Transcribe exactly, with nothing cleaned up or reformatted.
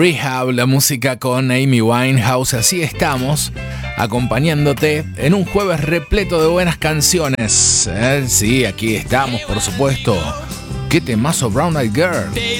Rehab, la música con Amy Winehouse. Así estamos, acompañándote en un jueves repleto de buenas canciones. ¿Eh? Sí, aquí estamos, por supuesto. ¡Qué temazo, Brown Eyed Girl!